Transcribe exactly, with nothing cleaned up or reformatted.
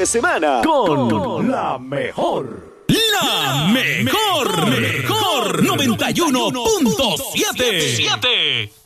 de semana con, con la mejor. La mejor, mejor, noventa y uno punto siete.